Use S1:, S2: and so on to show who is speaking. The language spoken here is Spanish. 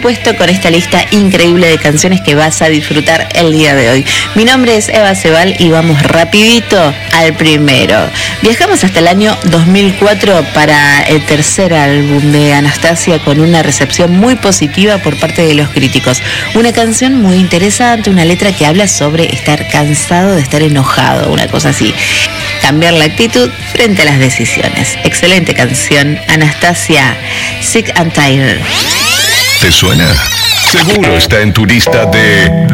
S1: Puesto con esta lista increíble de canciones que vas a disfrutar el día de hoy. Mi nombre es Eva Cebal y vamos rapidito al primero. Viajamos hasta el año 2004 para el tercer álbum de Anastasia con una recepción muy positiva por parte de los críticos. Una canción muy interesante, una letra que habla sobre estar cansado de estar enojado, una cosa así. Cambiar la actitud frente a las decisiones. Excelente canción, Anastasia, Sick and Tired.
S2: ¿Te suena? Seguro está en tu lista de